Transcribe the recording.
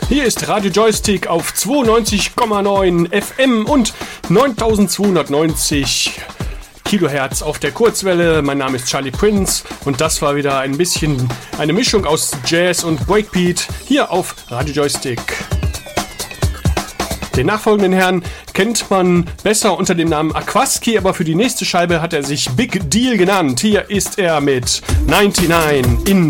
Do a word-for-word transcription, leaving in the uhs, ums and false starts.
Hier ist Radio Joystick auf zweiundneunzig Komma neun F M und neuntausendzweihundertneunzig Kilohertz auf der Kurzwelle. Mein Name ist Charlie Prince und das war wieder ein bisschen eine Mischung aus Jazz und Breakbeat hier auf Radio Joystick. Den nachfolgenden Herrn kennt man besser unter dem Namen Aquaski, aber für die nächste Scheibe hat er sich Big Deal genannt. Hier ist er mit neunundneunzig in